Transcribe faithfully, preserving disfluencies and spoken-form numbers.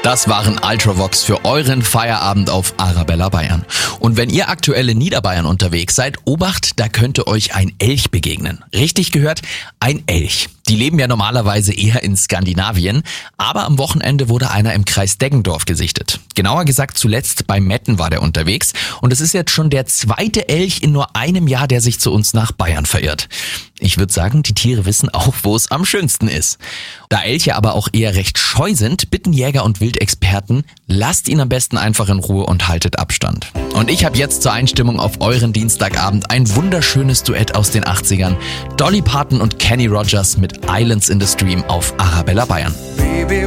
Das waren Ultravox für euren Feierabend auf Arabella Bayern. Und wenn ihr aktuell in Niederbayern unterwegs seid, Obacht, da könnte euch ein Elch begegnen. Richtig gehört, ein Elch. Die leben ja normalerweise eher in Skandinavien, aber am Wochenende wurde einer im Kreis Deggendorf gesichtet. Genauer gesagt, zuletzt bei Metten war der unterwegs und es ist jetzt schon der zweite Elch in nur einem Jahr, der sich zu uns nach Bayern verirrt. Ich würde sagen, die Tiere wissen auch, wo es am schönsten ist. Da Elche aber auch eher recht scheu sind, bitten Jäger und Wildexperten, lasst ihn am besten einfach in Ruhe und haltet Abstand. Und ich habe jetzt zur Einstimmung auf euren Dienstagabend ein wunderschönes Duett aus den achtzigern. Dolly Parton und Kenny Rogers mit Islands in the Stream auf Arabella Bayern.